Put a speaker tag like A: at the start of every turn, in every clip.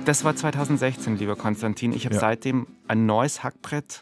A: Das war 2016, lieber Konstantin. Ich habe seitdem ein neues Hackbrett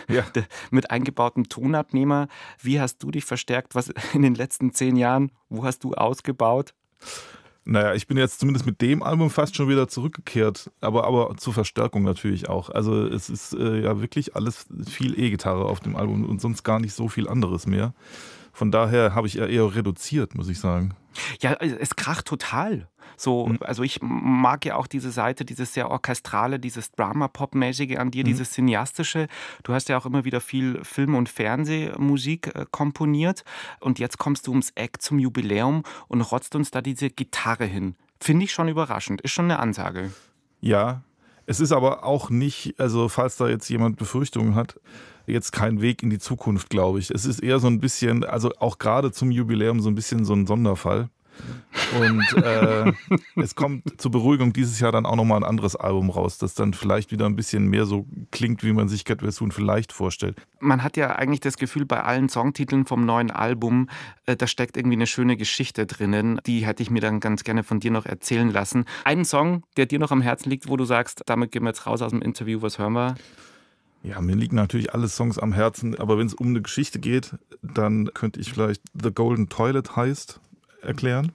A: mit eingebautem Tonabnehmer. Wie hast du dich verstärkt? Was in den letzten 10 Jahren? Wo hast du ausgebaut?
B: Naja, ich bin jetzt zumindest mit dem Album fast schon wieder zurückgekehrt, aber zur Verstärkung natürlich auch. Also es ist ja wirklich alles viel E-Gitarre auf dem Album und sonst gar nicht so viel anderes mehr. Von daher habe ich eher reduziert, muss ich sagen.
A: Ja, es kracht total. So, also ich mag ja auch diese Seite, dieses sehr orchestrale, dieses Drama-Pop-mäßige an dir, dieses cineastische. Du hast ja auch immer wieder viel Film- und Fernsehmusik komponiert und jetzt kommst du ums Eck zum Jubiläum und rotzt uns da diese Gitarre hin. Finde ich schon überraschend, ist schon eine Ansage.
B: Ja, es ist aber auch nicht, also falls da jetzt jemand Befürchtungen hat, jetzt kein Weg in die Zukunft, glaube ich. Es ist eher so ein bisschen, also auch gerade zum Jubiläum so ein bisschen so ein Sonderfall. Und es kommt zur Beruhigung dieses Jahr dann auch nochmal ein anderes Album raus, das dann vielleicht wieder ein bisschen mehr so klingt, wie man sich Get Well Soon vielleicht vorstellt.
A: Man hat ja eigentlich das Gefühl, bei allen Songtiteln vom neuen Album, da steckt irgendwie eine schöne Geschichte drinnen. Die hätte ich mir dann ganz gerne von dir noch erzählen lassen. Einen Song, der dir noch am Herzen liegt, wo du sagst, damit gehen wir jetzt raus aus dem Interview, was hören wir?
B: Ja, mir liegen natürlich alle Songs am Herzen, aber wenn es um eine Geschichte geht, dann könnte ich vielleicht The Golden Toilet heißt erklären.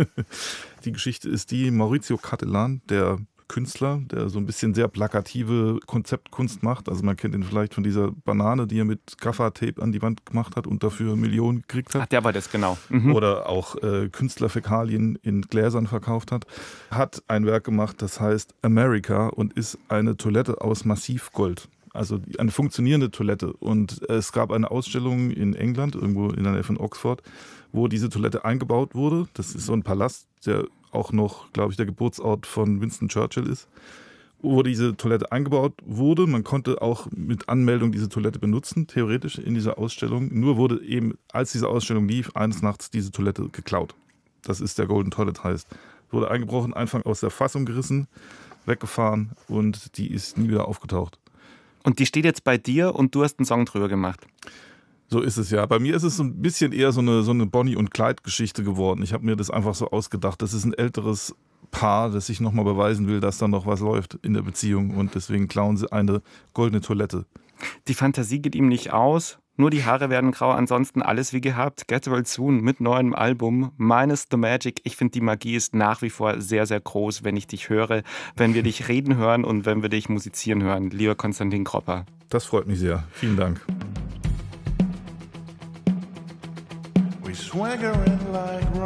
B: Die Geschichte ist die, Maurizio Cattelan, der Künstler, der so ein bisschen sehr plakative Konzeptkunst macht. Also man kennt ihn vielleicht von dieser Banane, die er mit Gaffertape an die Wand gemacht hat und dafür Millionen gekriegt hat.
A: Ach, der war das, genau.
B: Oder auch Künstlerfäkalien in Gläsern verkauft hat. Hat ein Werk gemacht, das heißt America und ist eine Toilette aus Massivgold. Also eine funktionierende Toilette. Und es gab eine Ausstellung in England, irgendwo in der Nähe von Oxford, wo diese Toilette eingebaut wurde. Das ist so ein Palast, der auch noch, glaube ich, der Geburtsort von Winston Churchill ist, wo diese Toilette eingebaut wurde. Man konnte auch mit Anmeldung diese Toilette benutzen, theoretisch in dieser Ausstellung. Nur wurde eben, als diese Ausstellung lief, eines Nachts diese Toilette geklaut. Das ist der Golden Toilet heißt. Wurde eingebrochen, einfach aus der Fassung gerissen, weggefahren und die ist nie wieder aufgetaucht.
A: Und die steht jetzt bei dir und du hast einen Song drüber gemacht.
B: So ist es ja. Bei mir ist es so ein bisschen eher so eine Bonnie- und Clyde-Geschichte geworden. Ich habe mir das einfach so ausgedacht. Das ist ein älteres Paar, das sich nochmal beweisen will, dass da noch was läuft in der Beziehung. Und deswegen klauen sie eine goldene Toilette.
A: Die Fantasie geht ihm nicht aus. Nur die Haare werden grau, ansonsten alles wie gehabt. Get Well Soon mit neuem Album, minus the magic. Ich finde, die Magie ist nach wie vor sehr, sehr groß, wenn ich dich höre, wenn wir dich reden hören und wenn wir dich musizieren hören. Lieber Konstantin Kropper.
B: Das freut mich sehr. Vielen Dank.